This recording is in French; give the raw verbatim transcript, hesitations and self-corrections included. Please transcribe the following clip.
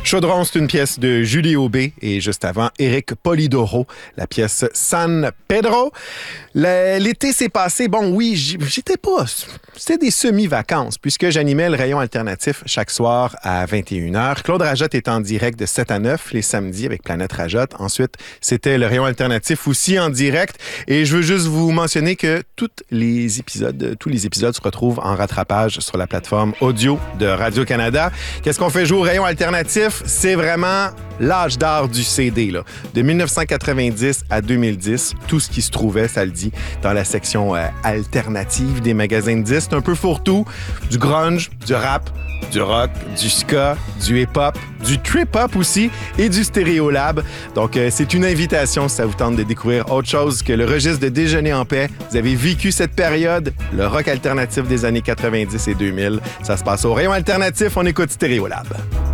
Chaudron, c'est une pièce de Julie Aubé et juste avant, Éric Polidoro, la pièce San Pedro. L'été s'est passé, bon oui, j'étais pas, c'était des semi-vacances puisque j'animais le rayon alternatif chaque soir à vingt et une heures. Claude Rajotte est en direct de sept à neuf les samedis avec Planète Rajotte. Ensuite, c'était le rayon alternatif aussi en direct et je veux juste vous mentionner que tous les épisodes, tous les épisodes se retrouvent en rattrapage sur la plateforme audio de Radio-Canada. Qu'est-ce qu'on fait jouer au rayon alternatif? C'est vraiment l'âge d'or du C D. Là. De dix-neuf cent quatre-vingt-dix à deux mille dix, tout ce qui se trouvait, ça le dit, dans la section euh, alternative des magasins de disques. Un peu fourre-tout, du grunge, du rap, du rock, du ska, du hip-hop, du trip-hop aussi et du stéréolab. Donc, euh, c'est une invitation si ça vous tente de découvrir autre chose que le registre de Déjeuner en paix. Vous avez vécu cette période, le rock alternatif des années quatre-vingt-dix et deux mille. Ça se passe au rayon alternatif, on écoute Stéréolab.